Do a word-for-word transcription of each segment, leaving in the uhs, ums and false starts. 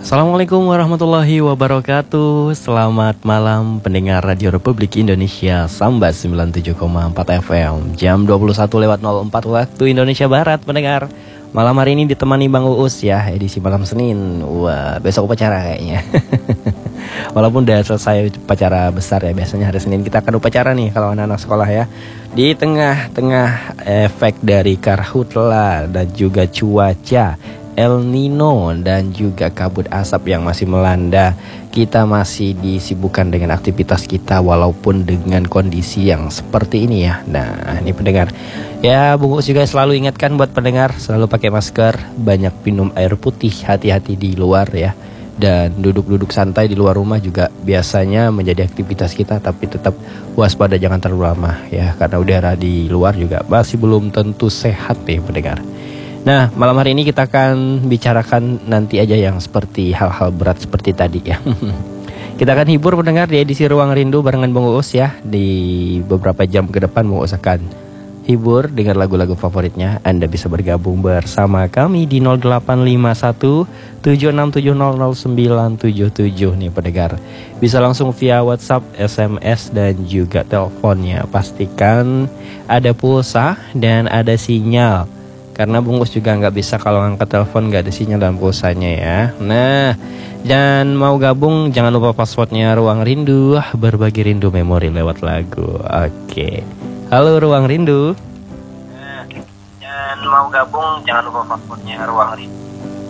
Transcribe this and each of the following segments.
Assalamualaikum warahmatullahi wabarakatuh. Selamat malam pendengar Radio Republik Indonesia Samba sembilan puluh tujuh koma empat F M. Jam dua puluh satu lewat nol empat waktu Indonesia Barat pendengar. Malam hari ini ditemani Bang Uus ya, edisi malam Senin. Wah, besok upacara kayaknya. Walaupun udah selesai upacara besar ya, biasanya hari Senin kita akan upacara nih kalau anak-anak sekolah ya. Di tengah-tengah efek dari karhutla dan juga cuaca El Nino dan juga kabut asap yang masih melanda, kita masih disibukkan dengan aktivitas kita walaupun dengan kondisi yang seperti ini ya. Nah, ini pendengar. Ya, Bung Us juga selalu ingatkan buat pendengar selalu pakai masker, banyak minum air putih, hati-hati di luar ya. Dan duduk-duduk santai di luar rumah juga biasanya menjadi aktivitas kita, tapi tetap waspada jangan terlalu lama ya, karena udara di luar juga masih belum tentu sehat nih pendengar. Nah, malam hari ini kita akan bicarakan nanti aja yang seperti hal-hal berat seperti tadi ya. Kita akan hibur pendengar di edisi Ruang Rindu barengan Bung Uus ya. Di beberapa jam ke depan Bung Uus akan hibur dengan lagu-lagu favoritnya. Anda bisa bergabung bersama kami di nol delapan lima satu tujuh enam tujuh nol nol sembilan tujuh tujuh nih pendengar. Bisa langsung via WhatsApp, S M S dan juga teleponnya. Pastikan ada pulsa dan ada sinyal. Karena bungkus juga nggak bisa kalau angkat telepon nggak ada sinyal dan pulsanya ya. Nah, dan mau gabung jangan lupa passwordnya Ruang Rindu, berbagi rindu memori lewat lagu. Oke, halo Ruang Rindu. Nah, dan mau gabung jangan lupa passwordnya Ruang Rindu.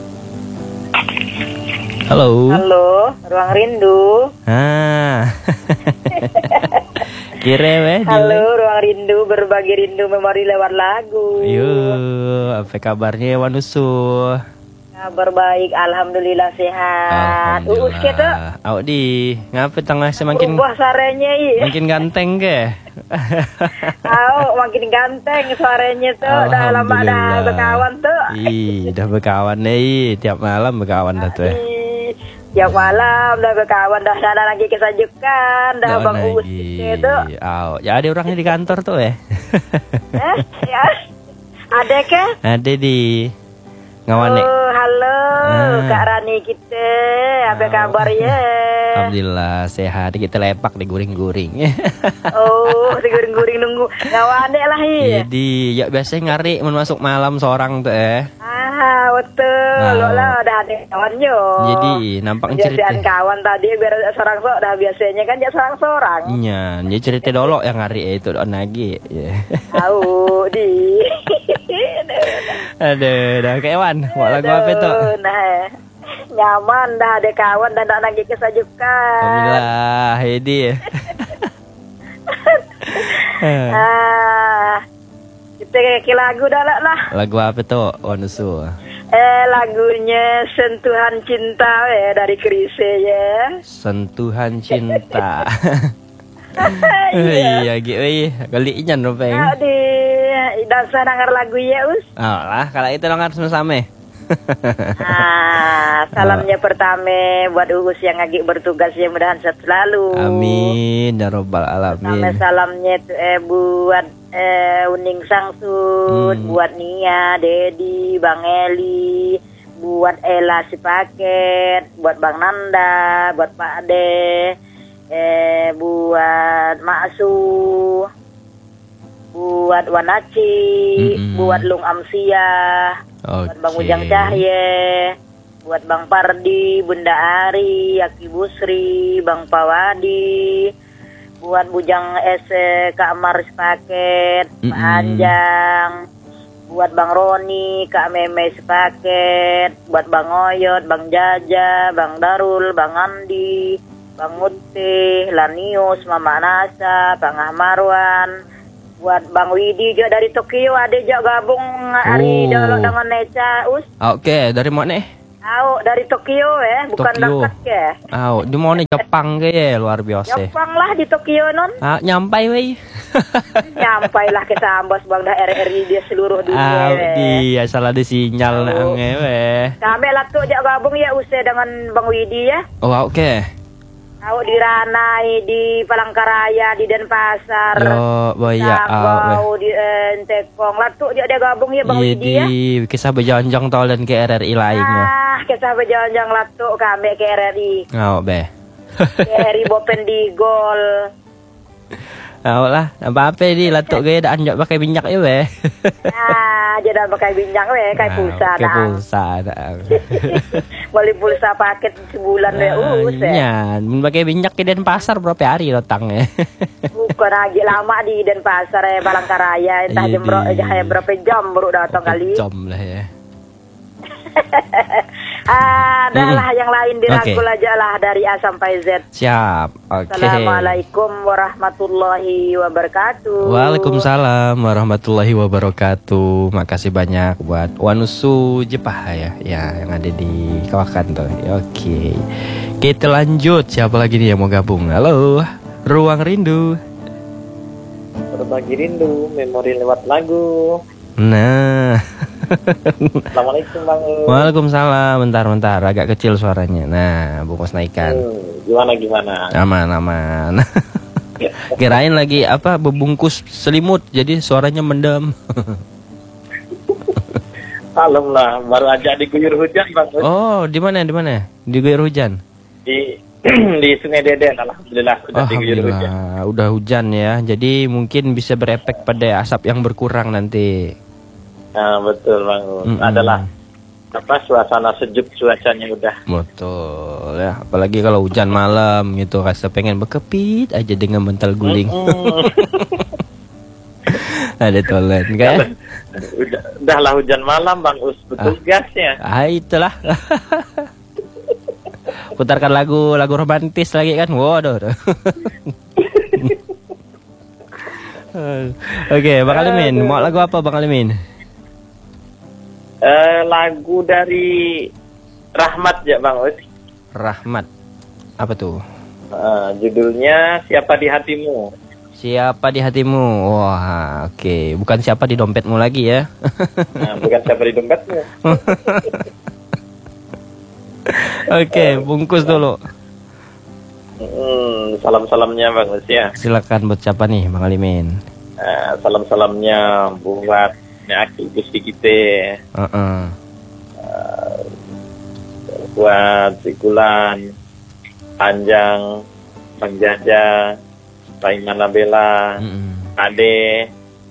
Halo. Halo, Ruang Rindu. Ah. Kira weh. Halo, Ruang Rindu, berbagi rindu memori lewat lagu. Yuk, apa kabarnya Wanusu? Kabar baik, alhamdulillah sehat. Uus kita. Awak di ngapa tengah semakin berubah sarenya i. Makin ganteng ke? Awak makin ganteng suaranya tuh. Dah lama dah berkawan tuh. Ih, dah berkawan nih, tiap malam berkawan dah tuh. Tiap malam dah berkawan, dah ada lagi kesajukan, dah Bang Uus gitu. Oh, ya ada orangnya di kantor tuh ya. Eh, ya. Ada ke? Ada di ngawane. Oh, halo ah. Kak Rani kita, apa oh. kabar ya? Alhamdulillah sehat, kita lepak di guring-guring. Oh, di guring-guring nunggu ngawane lah ya. Jadi, ya biasanya ngari mau masuk malam seorang tuh eh. Ah, betul. Nah. Lo lah udah ada kawannya. Jadi, nampak cerita kawan tadi biar seorang so, dah biasanya kan ya seorang-seorang. Iya, dia cerita dolo yang ngari itu don lagi. Tahu di. Aduh, dah kawan. Mau lagu apa tuh? Nah, nyaman dah ada kawan dan tak lagi kesajukan. Alhamdulillah, Hedi. Ah, kita ke lagu dah lah. Lagu apa tuh, Wanusu? Eh, lagunya Sentuhan Cinta ya dari Chrisye ya. Sentuhan Cinta. Iya, gitu iya. Kali inyan dong peng. Di dasar dengar lagu ya us. Oh lah, kalau itu dengar sama-sama. Ah, salamnya oh. pertama buat Uus yang lagi bertugas ya, mudahan sehat selalu. Amin ya robbal alamin. Sama salamnya tuh eh buat eh Uning Sangsun, hmm. buat Nia, Dedi, Bang Eli, buat Ella si paket, buat Bang Nanda, buat Pak Ade, eh buat Maksu, buat Wanaci, mm-hmm. buat Lung Amsia, okay. buat Bang Ujang Cahye, buat Bang Pardi, Bunda Ari, Aki Busri, Bang Pawadi, buat Bujang S Kak Mar Sepaket, mm-hmm. Pak Anjang, buat Bang Roni, Kak Meme Sepaket, buat Bang Oyot, Bang Jaja, Bang Darul, Bang Andi, Bang Muti, Lanius, Mama Nasa, Bang Ahmarwan, buat Bang Widi juga dari Tokyo, ada juga gabung hari oh. dengan Neca us. Oke, okay. Dari mana? Tahu dari Tokyo ya, bukan dekat ya. Oh, di mana Jepang ke ya, luar biasa. Jepang lah di Tokyo non. Ah, nyampai weh. Nyampai lah ke Sambas Bang dah R R I di seluruh dunia. Ah, iya salah di sinyal oh. nang weh. Kami lah tuh juga gabung ya usai dengan Bang Widi ya. Oh, oke. Okay. Tahu di Ranai, di Palangkaraya, di Denpasar. Yo, boya Wow, di eh, Tekong. Latuk dia dia gabung ya Bang Widi ya. Jadi kisah berjanjang taulan ke R R I lainnya. Ah, kisah berjanjang latuk kami ke R R I. Ngau be. Ke R R I Bopen di Gol. Ngau lah, apa-apa di latuk gaya dah anjak pakai minyak ya be. Ah, dia dah pakai binjang we, kayak pulsa Pakai dah. pulsa dah. Beli pulsa paket sebulan we us. Iya, mun pakai minyak ke Denpasar berapa hari datang ya. Bukan lagi lama di Denpasar ya Palangkaraya, entah jam berapa, berapa jam baru datang kali. Jam lah ya. Ah, dah lah yang lain dirangkul Okay. aja lah dari A sampai Z. Siap. Oke. Assalamualaikum warahmatullahi wabarakatuh. Waalaikumsalam warahmatullahi wabarakatuh. Makasih banyak buat Wanusu Jepah ya, ya yang ada di Kawakan tuh. Oke. Kita lanjut. Siapa lagi nih yang mau gabung? Halo, Ruang Rindu. Berbagi rindu, memori lewat lagu. Nah. Assalamualaikum Bang. Waalaikumsalam. Bentar-bentar, agak kecil suaranya. Nah, bungkus naikkan. Hmm, gimana gimana? Aman, aman. Kirain lagi apa bebungkus selimut, jadi suaranya mendem. Salam lah, baru aja diguyur hujan Bang. Oh, di mana? Di mana? Diguyur hujan. Di di Sungai Deden, alhamdulillah sudah diguyur hujan. Alhamdulillah, udah hujan ya. Jadi mungkin bisa berefek pada asap yang berkurang nanti. Nah, betul Bang. Mm-mm. Adalah apa suasana sejuk, cuacanya udah. Betul ya. Apalagi kalau hujan malam gitu, rasa pengen berkepit aja dengan mental guling. Ada tolen kan? Udah, udah lah hujan malam Bang Us, betul Ah. gasnya. Ah, itulah. Putarkan lagu lagu romantis lagi kan. Waduh. Oke, Bang Alimin, mau lagu apa Bang Alimin? Eh, lagu dari Rahmat ya Bang Us. Rahmat. Apa tuh? Eh, judulnya Siapa di Hatimu. Siapa di hatimu? Wah, oke. Bukan siapa di dompetmu lagi ya. Nah, bukan siapa di dompetmu. Oke, bungkus dulu. Hmm, salam-salamnya Bang Us ya. Silakan buat siapa nih, Bang Alimin? Eh, salam-salamnya buat Aki Gusti kita, Heeh. buat Sikulan, Panjang, Bang Jaja, Bang Manabela, Mm-mm. Ade,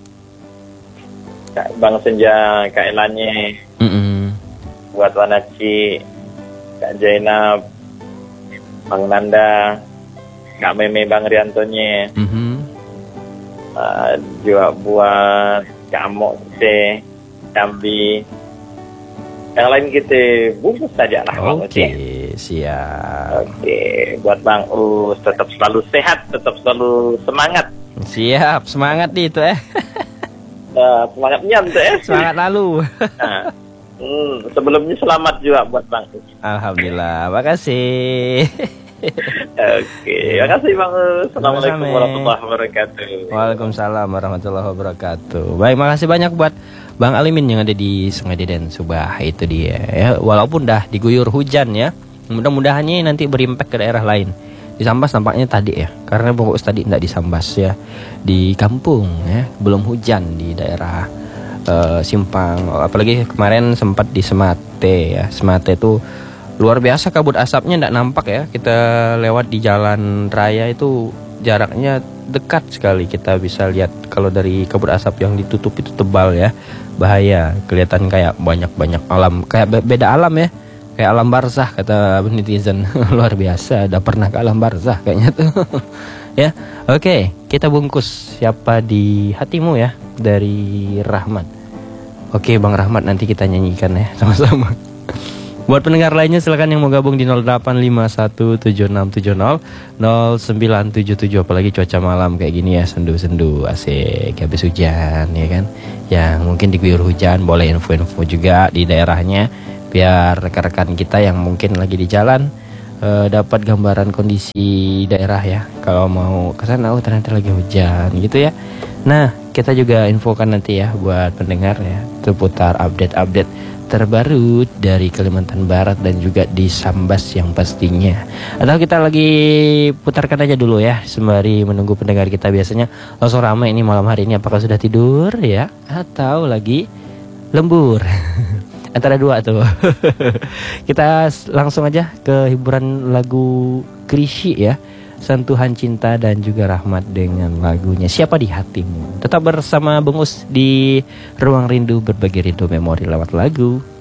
Kak Bang Senja, Kak Elanye, Mm-mm. buat Wanaci, Kak Zainab, Bang Nanda, Kak Meme, Bang Riantonye, Mhm. uh, juga buat Kak Amok kita, Cambi, yang lain kita bungkus saja lah Bang Us, Oke, ya. siap. Oke, buat Bang Us tetap selalu sehat, tetap selalu semangat. Siap, semangat nih itu eh. Uh, semangatnya tuh ya. Semangat lalu. Nah, hmm, sebelumnya selamat juga buat Bang Us. Alhamdulillah, makasih. Oke, terima kasih Bang Us. Assalamualaikum Sama-sama. warahmatullahi wabarakatuh. Waalaikumsalam warahmatullahi wabarakatuh. Baik, makasih banyak buat Bang Alimin yang ada di Sungai Deden, Subah. Itu dia ya. Walaupun dah diguyur hujan ya, mudah-mudahannya nanti berimpact ke daerah lain. Di Sambas nampaknya tadi ya, karena Bang Us tadi tidak di Sambas ya, di kampung ya, belum hujan di daerah eh, Simpang. Apalagi kemarin sempat di Semate ya. Semate itu luar biasa kabut asapnya, tidak nampak ya. Kita lewat di jalan raya itu jaraknya dekat sekali, kita bisa lihat kalau dari kabut asap yang ditutup itu tebal ya, bahaya, kelihatan kayak banyak-banyak alam, kayak be- beda alam ya, kayak alam barzah kata netizen. Luar biasa, udah pernah ke alam barzah kayaknya tuh. Ya, oke, kita bungkus Siapa di Hatimu ya dari Rahmat. Oke Bang Rahmat, nanti kita nyanyikan ya sama-sama. Buat pendengar lainnya silakan yang mau gabung di nol delapan lima satu tujuh enam tujuh nol nol sembilan tujuh tujuh. Apalagi cuaca malam kayak gini ya, sendu-sendu, asik, habis hujan ya kan. Yang mungkin diguyur hujan, boleh info-info juga di daerahnya, biar rekan-rekan kita yang mungkin lagi di jalan eh, dapat gambaran kondisi daerah ya. Kalau mau ke sana, oh ternyata lagi hujan gitu ya. Nah, kita juga infokan nanti ya buat pendengar ya, seputar update-update terbaru dari Kalimantan Barat dan juga di Sambas yang pastinya. Atau kita lagi putarkan aja dulu ya, sembari menunggu pendengar kita. Biasanya langsung ramai ini malam hari ini, apakah sudah tidur ya atau lagi lembur. Antara dua tuh. Kita langsung aja ke hiburan lagu Krisye ya, Sentuhan Cinta dan juga Rahmat dengan lagunya Siapa di Hatimu. Tetap bersama Bung Us di Ruang Rindu, berbagi rindu memori lewat lagu.